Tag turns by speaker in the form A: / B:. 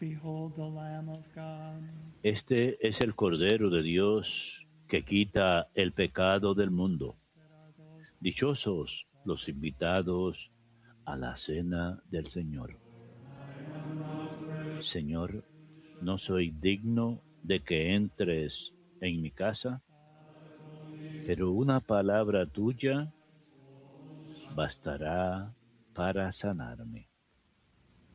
A: Behold the Lamb of God.
B: Este es el Cordero de Dios que quita el pecado del mundo. Dichosos los invitados a la cena del Señor. Señor, no soy digno de que entres en mi casa, pero una palabra tuya bastará para sanarme.